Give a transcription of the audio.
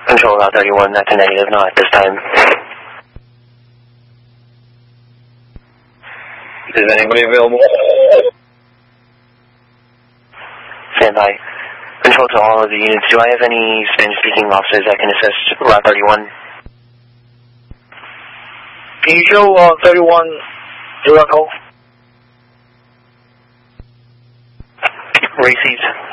Control Route 31, that's a negative, not at this time. Is anybody available? Stand by. Control to all of the units. Do I have any Spanish-speaking officers that can assist Route 31? Can you show 31 direct call? Received.